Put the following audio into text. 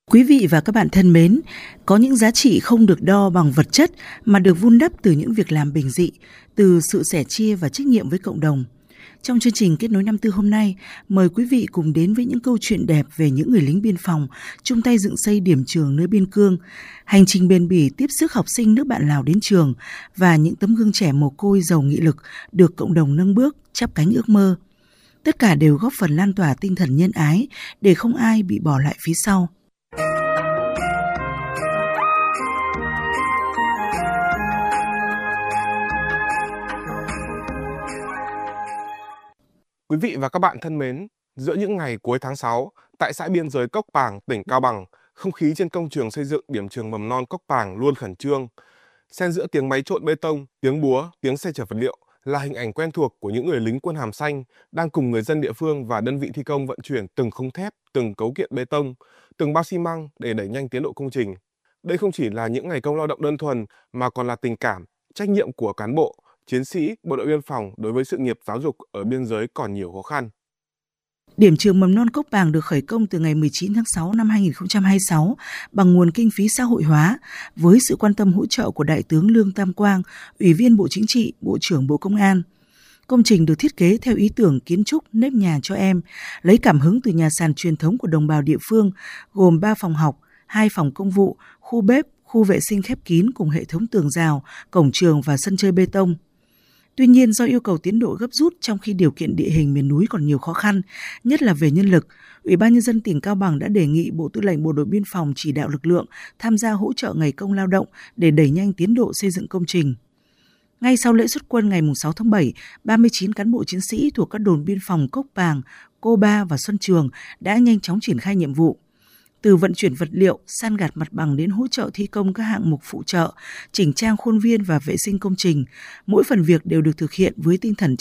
Quý vị và các bạn thân mến, có những giá trị không được đo bằng vật chất mà được vun đắp từ những việc làm bình dị, từ sự sẻ chia và trách nhiệm với cộng đồng. Trong chương trình Kết nối năm tư hôm nay, mời quý vị cùng đến với những câu chuyện đẹp về những người lính biên phòng chung tay dựng xây điểm trường nơi biên cương, hành trình bền bỉ tiếp sức học sinh nước bạn Lào đến trường và những tấm gương trẻ mồ côi giàu nghị lực được cộng đồng nâng bước, chắp cánh ước mơ. Tất cả đều góp phần lan tỏa tinh thần nhân ái để không ai bị bỏ lại phía sau. Quý vị và các bạn thân mến, giữa những ngày cuối tháng 6, tại xã biên giới Cốc Pàng, tỉnh Cao Bằng, không khí trên công trường xây dựng điểm trường mầm non Cốc Pàng luôn khẩn trương. Xen giữa tiếng máy trộn bê tông, tiếng búa, tiếng xe chở vật liệu là hình ảnh quen thuộc của những người lính quân hàm xanh đang cùng người dân địa phương và đơn vị thi công vận chuyển từng khung thép, từng cấu kiện bê tông, từng bao xi măng để đẩy nhanh tiến độ công trình. Đây không chỉ là những ngày công lao động đơn thuần mà còn là tình cảm, trách nhiệm của cán bộ, chiến sĩ, bộ đội biên phòng đối với sự nghiệp giáo dục ở biên giới còn nhiều khó khăn. Điểm trường mầm non Cốc Pàng được khởi công từ ngày 19 tháng 6 năm 2026 bằng nguồn kinh phí xã hội hóa với sự quan tâm hỗ trợ của Đại tướng Lương Tam Quang, Ủy viên Bộ Chính trị, Bộ trưởng Bộ Công an. Công trình được thiết kế theo ý tưởng kiến trúc nếp nhà cho em, lấy cảm hứng từ nhà sàn truyền thống của đồng bào địa phương, gồm 3 phòng học, 2 phòng công vụ, khu bếp, khu vệ sinh khép kín cùng hệ thống tường rào, cổng trường và sân chơi bê tông. Tuy nhiên, do yêu cầu tiến độ gấp rút trong khi điều kiện địa hình miền núi còn nhiều khó khăn, nhất là về nhân lực, Ủy ban Nhân dân tỉnh Cao Bằng đã đề nghị Bộ Tư lệnh Bộ đội Biên phòng chỉ đạo lực lượng tham gia hỗ trợ ngày công lao động để đẩy nhanh tiến độ xây dựng công trình. Ngay sau lễ xuất quân ngày 6 tháng 7, 39 cán bộ chiến sĩ thuộc các đồn biên phòng Cốc Pàng, Cô Ba và Xuân Trường đã nhanh chóng triển khai nhiệm vụ. Từ vận chuyển vật liệu, san gạt mặt bằng đến hỗ trợ thi công các hạng mục phụ trợ, chỉnh trang khuôn viên và vệ sinh công trình, mỗi phần việc đều được thực hiện với tinh thần